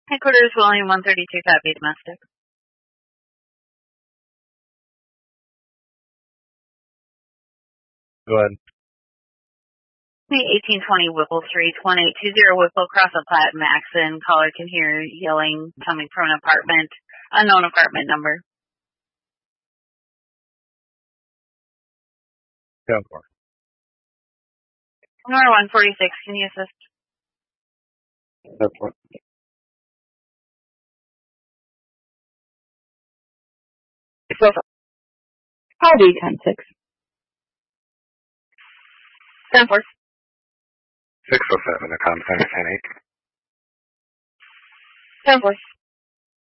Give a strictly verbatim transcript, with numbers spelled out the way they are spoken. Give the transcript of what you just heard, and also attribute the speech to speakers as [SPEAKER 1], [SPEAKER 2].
[SPEAKER 1] Headquarters William one thirty-two, copy domestic.
[SPEAKER 2] Go ahead.
[SPEAKER 1] eighteen twenty Whipple Street, one eight two zero Whipple, cross the Platte, Maxon. Caller can hear yelling coming from an apartment. Unknown apartment number.
[SPEAKER 2] Go for it.
[SPEAKER 1] Number one forty-six, can you assist?
[SPEAKER 2] Go for it.
[SPEAKER 3] Howdy, ten six.
[SPEAKER 1] ten four.
[SPEAKER 2] six oh seven, a Econ Center ten eight.
[SPEAKER 1] ten four.